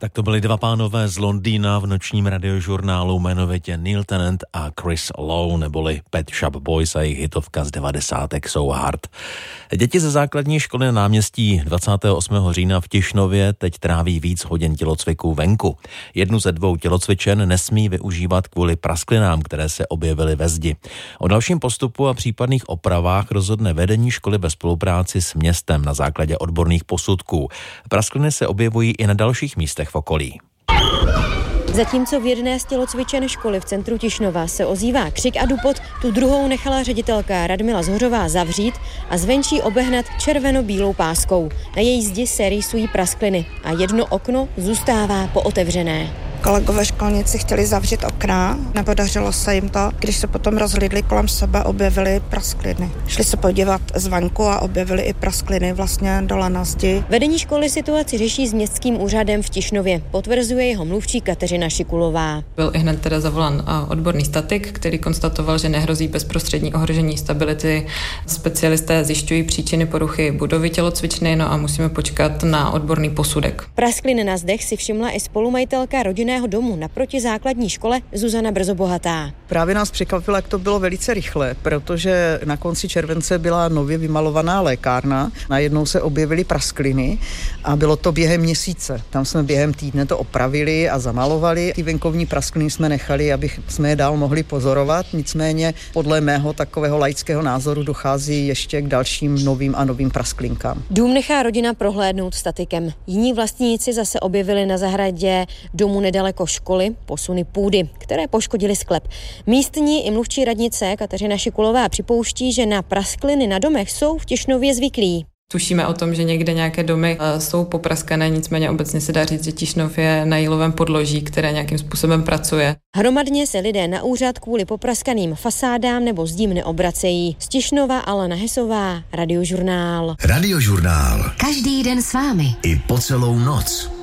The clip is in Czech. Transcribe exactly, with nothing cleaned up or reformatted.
Tak to byli dva pánové z Londýna v nočním radiožurnálu, jmenovitě Neil Tennant a Chris Lowe, neboli Pet Shop Boys a jejich hitovka z devadesátek So Hard. Děti ze základní školy na náměstí dvacátého osmého října v Tišnově teď tráví víc hodin tělocviku venku. Jednu ze dvou tělocvičen nesmí využívat kvůli prasklinám, které se objevily ve zdi. O dalším postupu a případných opravách rozhodne vedení školy ve spolupráci s městem na základě odborných posudků. Praskliny se objevují i na dalších místech v okolí. Zatímco v jedné z tělocvičen školy v centru Tišnova se ozývá křik a dupot, tu druhou nechala ředitelka Radmila Zhořová zavřít a zvenčí obehnat červeno-bílou páskou. Na její zdi se rýsují praskliny a jedno okno zůstává pootevřené. Kolegové školníci chtěli zavřít okna, nepodařilo se jim to. Když se potom rozhlídli kolem sebe, objevili praskliny. Šli se podívat zvenku a objevili i praskliny vlastně dole na zdi. Vedení školy situaci řeší s městským úřadem v Tišnově, potvrzuje jeho mluvčí Kateřina Šikulová. Byl i hned teda zavolán odborný statik, který konstatoval, že nehrozí bezprostřední ohrožení stability. Specialisté zjišťují příčiny poruchy budovy tělocvičny, no a musíme počkat na odborný posudek. Praskliny na zdech si všimla i spolumajitelka rodinného domu naproti základní škole Zuzana Brzobohatá. Právě nás překvapilo, jak to bylo velice rychle, protože na konci července byla nově vymalovaná lékárna, najednou se objevily praskliny a bylo to během měsíce. Tam jsme během týdne to opravili a zamalovali. Ty venkovní praskliny jsme nechali, aby jsme je dál mohli pozorovat, nicméně podle mého takového laického názoru dochází ještě k dalším novým a novým prasklinkám. Dům nechá rodina prohlédnout statikem. Jiní vlastníci zase objevili na zahradě domu nedaleko školy posuny půdy, které poškodily sklep. Místní i mluvčí radnice Kateřina Šikulová připouští, že na praskliny na domech jsou v Tišnově zvyklí. Tušíme o tom, že někde nějaké domy jsou popraskané, nicméně obecně se dá říct, že Tišnov je na jílovém podloží, které nějakým způsobem pracuje. Hromadně se lidé na úřad kvůli popraskaným fasádám nebo zdím neobracejí. Z Tišnova Alena Hesová, Radiožurnál. Radiožurnál. Každý den s vámi. I po celou noc.